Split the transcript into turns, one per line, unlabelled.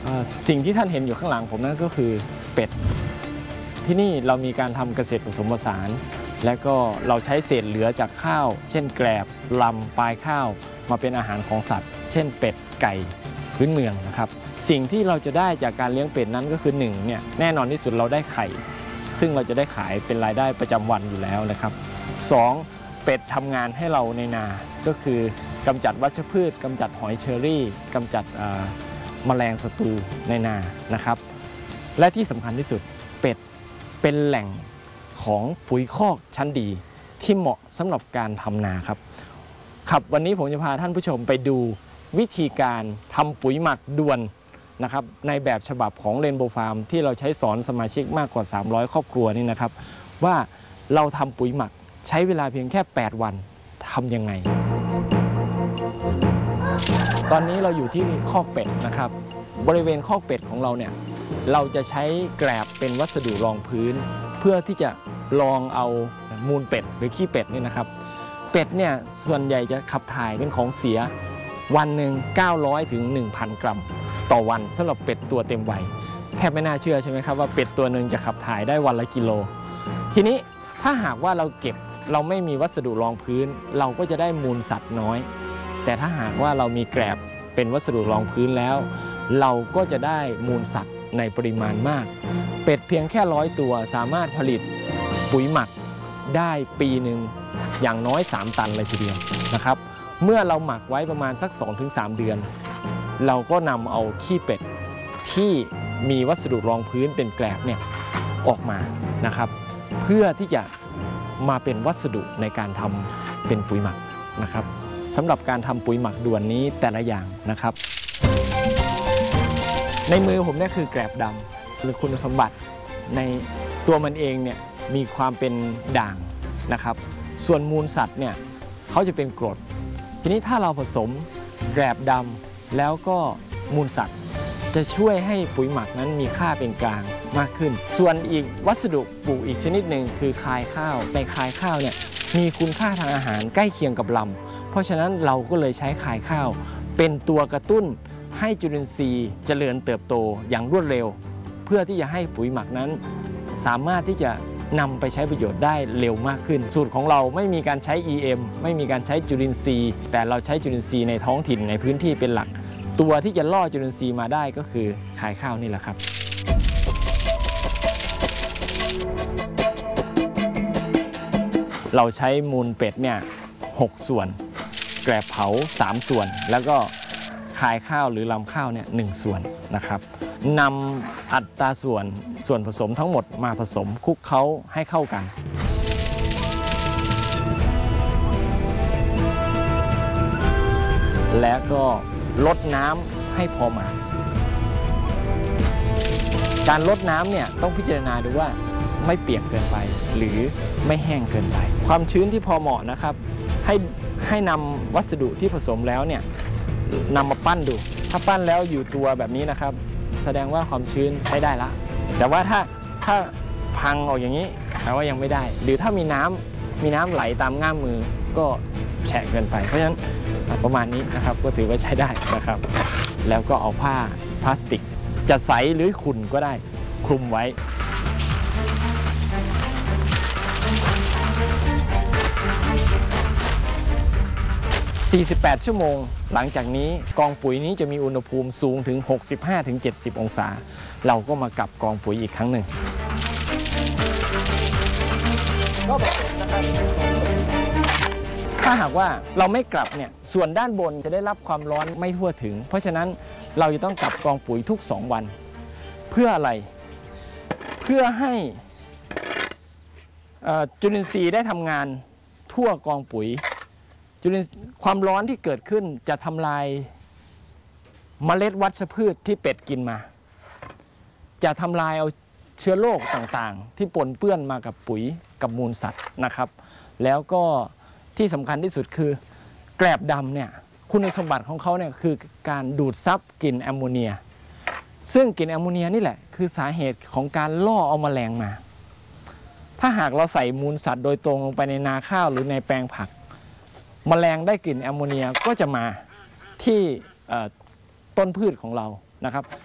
สิ่งที่ท่านเห็นอยู่ข้างหลังผมนั่นก็คือเป็ดที่นี่เรามีการทำเกษตรผสมผสานและก็เราใช้เศษเหลือจากข้าวเช่นแกลบลำปลายข้าวมาเป็นอาหารของสัตว์เช่นเป็ดไก่พื้นเมืองนะครับสิ่งที่เราจะได้จากการเลี้ยงเป็ดนั้นก็คือ1เนี่ยแน่นอนที่สุดเราได้ไข่ซึ่งเราจะได้ขายเป็นรายได้ประจำวันอยู่แล้วนะครับ2เป็ดทำงานให้เราในนาก็คือกำจัดวัชพืชกำจัดหอยเชอรี่กำจัดแมลงศัตรูในนานะครับและที่สำคัญที่สุดเป็ดเป็นแหล่งของปุ๋ยคอกชั้นดีที่เหมาะสำหรับการทำนาครับวันนี้ผมจะพาท่านผู้ชมไปดูวิธีการทำปุ๋ยหมักด่วนนะครับในแบบฉบับของ Rainbow Farm ที่เราใช้สอนสมาชิกมากกว่า300ครอบครัวนี่นะครับว่าเราทำปุ๋ยหมักใช้เวลาเพียงแค่8วันทำยังไงตอนนี้เราอยู่ที่คอกเป็ดนะครับบริเวณคอกเป็ดของเราเนี่ยเราจะใช้แกลบเป็นวัสดุรองพื้นเพื่อที่จะรองเอามูลเป็ดหรือขี้เป็ดนี่นะครับเป็ดเนี่ยส่วนใหญ่จะขับถ่ายเป็นของเสียวันหนึ่ง900ถึง 1,000 กรัมต่อวันสำหรับเป็ดตัวเต็มวัยแทบไม่น่าเชื่อใช่ไหมครับว่าเป็ดตัวหนึ่งจะขับถ่ายได้วันละกิโลทีนี้ถ้าหากว่าเราไม่มีวัสดุรองพื้นเราก็จะได้มูลสัตว์น้อยแต่ถ้าหากว่าเรามีแกลบเป็นวัสดุรองพื้นแล้วเราก็จะได้มูลสัตว์ในปริมาณมากเป็ดเพียงแค่100ตัวสามารถผลิตปุ๋ยหมักได้ปีหนึ่งอย่างน้อย3 ตันเลยทีเดียวนะครับเมื่อเราหมักไว้ประมาณสัก 2-3 เดือนเราก็นำเอาขี้เป็ดที่มีวัสดุรองพื้นเป็นแกลบเนี่ยออกมานะครับเพื่อที่จะมาเป็นวัสดุในการทำเป็นปุ๋ยหมักนะครับสำหรับการทำปุ๋ยหมักด่วนนี้แต่ละอย่างนะครับในมือผมนี่คือแกลบดำหรือคุณสมบัติในตัวมันเองเนี่ยมีความเป็นด่างนะครับส่วนมูลสัตว์เนี่ยเขาจะเป็นกรดทีนี้ถ้าเราผสมแกลบดำแล้วก็มูลสัตว์จะช่วยให้ปุ๋ยหมักนั้นมีค่าเป็นกลางมากขึ้นส่วนอีกวัสดุปลูกอีกชนิดหนึ่งคือคายข้าวในคายข้าวเนี่ยมีคุณค่าทางอาหารใกล้เคียงกับลำเพราะฉะนั้นเราก็เลยใช้คายข้าวเป็นตัวกระตุ้นให้จุลินทรีย์เจริญเติบโตอย่างรวดเร็วเพื่อที่จะให้ปุ๋ยหมักนั้นสามารถที่จะนำไปใช้ประโยชน์ได้เร็วมากขึ้นสูตรของเราไม่มีการใช้ EM ไม่มีการใช้จุลินทรีย์แต่เราใช้จุลินทรีย์ในท้องถิ่นในพื้นที่เป็นหลักตัวที่จะล่อจุลินทรีย์มาได้ก็คือคายข้าวนี่แหละครับเราใช้มูลเป็ดเนี่ย6 ส่วนแกลบเผา3 ส่วนแล้วก็คายข้าวหรือลำข้าวเนี่ย1 ส่วนนะครับนำอัตราส่วนผสมทั้งหมดมาผสมคลุกเคล้าให้เข้ากันและก็ลดน้ำให้พอมาการลดน้ำเนี่ยต้องพิจารณาดูว่าไม่เปียกเกินไปหรือไม่แห้งเกินไปความชื้นที่พอเหมาะนะครับให้นำวัสดุที่ผสมแล้วเนี่ยนำมาปั้นดูถ้าปั้นแล้วอยู่ตัวแบบนี้นะครับแสดงว่าความชื้นใช้ได้ละแต่ว่าถ้าพังออกอย่างนี้แปลว่ายังไม่ได้หรือถ้ามีน้ำไหลตามง่ามมือก็แฉะเกินไปเพราะฉะนั้นประมาณนี้นะครับก็ถือว่าใช้ได้นะครับแล้วก็เอาผ้าพลาสติกจะใสหรือขุ่นก็ได้คลุมไว้48 ชั่วโมงหลังจากนี้กองปุ๋ยนี้จะมีอุณหภูมิสูงถึง 65-70 องศาเราก็มากลับกองปุ๋ยอีกครั้งหนึ่งก็ผสมนะครับถ้าหากว่าเราไม่กลับเนี่ยส่วนด้านบนจะได้รับความร้อนไม่ทั่วถึงเพราะฉะนั้นเราจะต้องกลับกองปุ๋ยทุก2 วันเพื่ออะไรเพื่อให้จุลินทรีย์ได้ทำงานทั่วกองปุ๋ยความร้อนที่เกิดขึ้นจะทำลายเมล็ดวัชพืชที่เป็ดกินมาจะทำลายเอาเชื้อโรคต่างๆที่ปนเปื้อนมากับปุ๋ยกับมูลสัตว์นะครับแล้วก็ที่สำคัญที่สุดคือแกลบดำเนี่ยคุณสมบัติของเขาเนี่ยคือการดูดซับกลิ่นแอมโมเนียซึ่งกลิ่นแอมโมเนียนี่แหละคือสาเหตุของการล่อเอาแมลงมาถ้าหากเราใส่มูลสัตว์โดยตรงลงไปในนาข้าวหรือในแปลงผักแมลงได้กลิ่นแอมโมเนียก็จะมาที่ต้นพืชของเรานะครับ